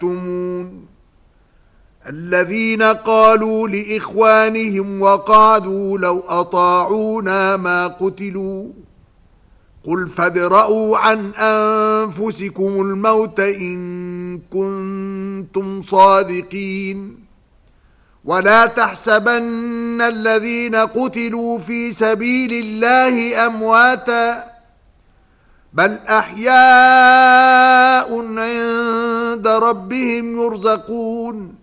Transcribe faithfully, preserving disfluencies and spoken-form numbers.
تكتمون الذين قالوا لإخوانهم وقعدوا لو أطاعونا ما قتلوا قل فادرءوا عن أنفسكم الموت إن كنتم صادقين ولا تحسبن الذين قتلوا في سبيل الله أمواتا بل أحياء عند ربهم يرزقون